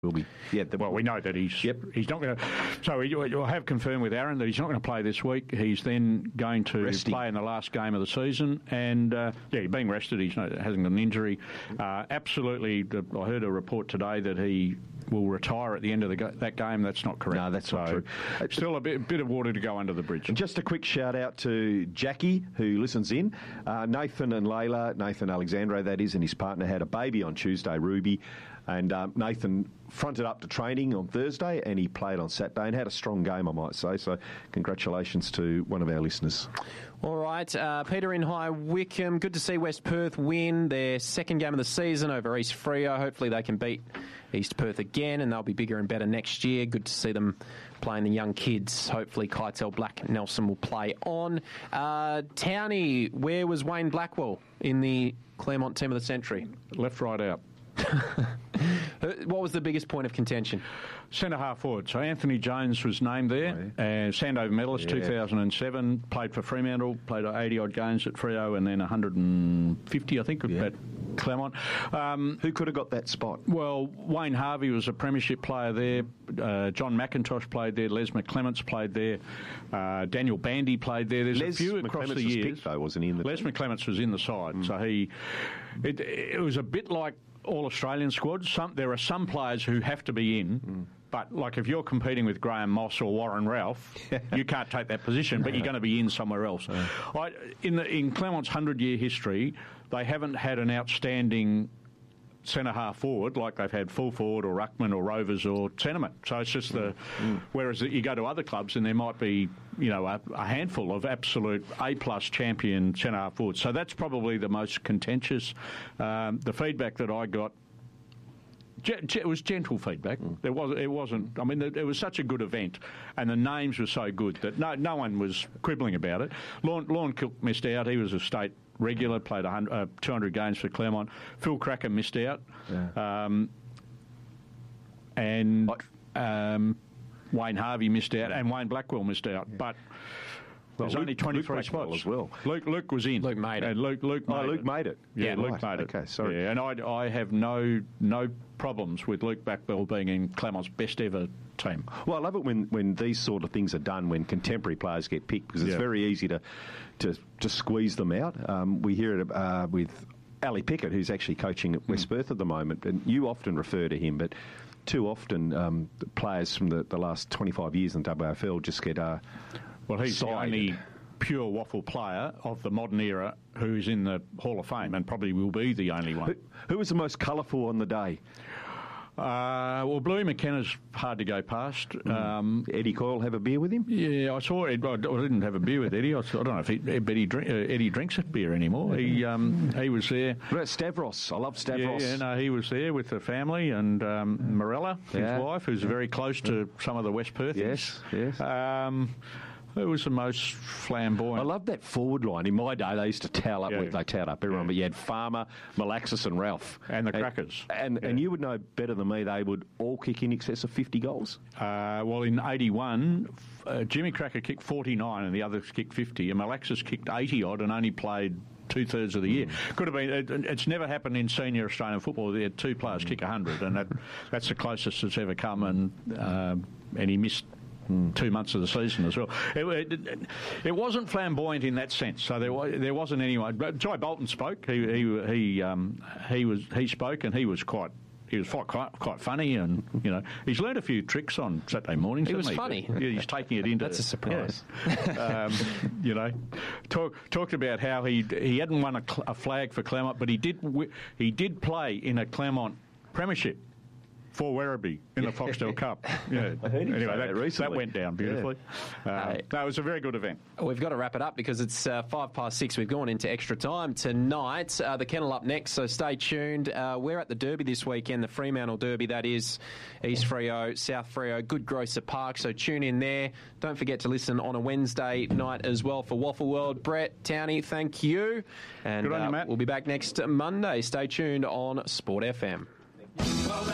Will be. Yeah. Well, we know that he's not going to. So you'll have confirmed with Aaron that he's not going to play this week. He's then going to play in the last game of the season, and he's being rested. He hasn't got an injury. Absolutely, I heard a report today that he will retire at the end of that game. That's not correct. No, that's not true. Still a bit of water to go under the bridge. And just a quick shout out to Jackie, who listens in. Nathan and Layla, Nathan Alexandre, that is, and his partner had a baby on Tuesday, Ruby, and Nathan fronted up to training on Thursday, and he played on Saturday and had a strong game, I might say. So congratulations to one of our listeners. All right, Peter in High Wycombe. Good to see West Perth win their second game of the season over East Freo. Hopefully they can beat East Perth again, and they'll be bigger and better next year. Good to see them playing the young kids. Hopefully Keitel Black Nelson will play on. Townie, where was Wayne Blackwell in the Claremont Team of the Century? Left, right, out. What was the biggest point of contention? Centre half forward. So Anthony Jones was named there. Sandover medalist, 2007. Played for Fremantle. Played 80-odd games at Freo and then 150, I think, at Claremont. Who could have got that spot? Well, Wayne Harvey was a premiership player there. John McIntosh played there. Les McClements played there. Daniel Bandy played there. There's a few across the years. Picked, though, wasn't he? In the Les McClements was in the side. So it was a bit like all-Australian squads. There are some players who have to be in, but like if you're competing with Graham Moss or Warren Ralph, you can't take that position, but you're going to be in somewhere else. In Claremont's 100-year history, they haven't had an outstanding centre half forward like they've had full forward or ruckman or rovers or centreman. So it's just whereas you go to other clubs and there might be a handful of absolute A-plus champion centre half forwards. So that's probably the most contentious. The feedback that I got, it was gentle feedback. It wasn't. I mean, it was such a good event, and the names were so good that no one was quibbling about it. Lorne Cook missed out. He was a state regular, played 200 games for Claremont. Phil Cracker missed out, and Wayne Harvey missed out, and Wayne Blackwell missed out, but. There's only 23 spots as well. Luke was in. Luke made it. Luke made it. Yeah, Luke made it. Okay, sorry. Yeah, and I have no problems with Luke Blackwell being in Claremont's best ever team. Well, I love it when these sort of things are done, when contemporary players get picked, because it's very easy to squeeze them out. We hear it with Ali Pickett, who's actually coaching at West Perth at the moment, and you often refer to him, but too often the players from the last 25 years in WAFL just get well, he's the only pure waffle player of the modern era who's in the Hall of Fame, and probably will be the only one. Who was the most colourful on the day? Well, Bluey McKenna's hard to go past. Eddie Coyle have a beer with him? Yeah, I saw it. I didn't have a beer with Eddie. I don't know if Eddie drinks a beer anymore. He was there. What about Stavros? I love Stavros. Yeah, no, he was there with the family and Morella, his wife, who's very close to some of the West Perthians. Yes. Who was the most flamboyant? I love that forward line. In my day, they used to towel up. They towed up everyone, but you had Farmer, Malaxis and Ralph. And the Crackers. And you would know better than me, they would all kick in excess of 50 goals? Well, in 81, Jimmy Cracker kicked 49 and the others kicked 50, and Malaxis kicked 80-odd and only played two-thirds of the year. Could have been. It's never happened in senior Australian football. They had two players kick 100, and that's the closest it's ever come, and he missed 2 months of the season as well. It wasn't flamboyant in that sense. So there wasn't anyone. But Jai Bolton spoke. He spoke, and he was quite funny, and he's learned a few tricks on Saturday mornings. He was funny. He's taking it into. That's a surprise. Talked about how he hadn't won a flag for Claremont, but he did play in a Claremont premiership for Werribee in the Foxtel Cup. Yeah. I heard him say that recently. That went down beautifully. It was a very good event. We've got to wrap it up because it's 6:05. We've gone into extra time tonight. The Kennel up next, so stay tuned. We're at the Derby this weekend, the Fremantle Derby, that is East Freo, South Freo, Good Grocer Park, so tune in there. Don't forget to listen on a Wednesday night as well for Waffle World. Brett, Townie, thank you. And good on you, Matt. We'll be back next Monday. Stay tuned on Sport FM.